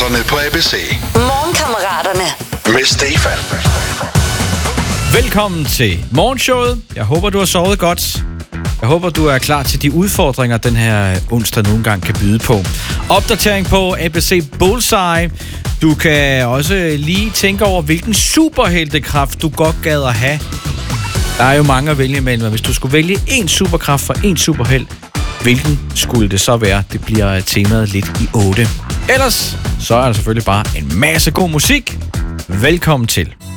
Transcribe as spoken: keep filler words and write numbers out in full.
Morgenkammeraterne på A B C. Morgenkammeraterne. Med Stefan. Velkommen til morgenshowet. Jeg håber, du har sovet godt. Jeg håber, du er klar til de udfordringer, den her onsdag nogle gange kan byde på. Opdatering på A B C Bullseye. Du kan også lige tænke over, hvilken superheltekraft du godt gad at have. Der er jo mange at vælge imellem, og hvis du skulle vælge en superkraft for en superhelt, hvilken skulle det så være? Det bliver temaet lidt i otte. Ellers så er der selvfølgelig bare en masse god musik. Velkommen til.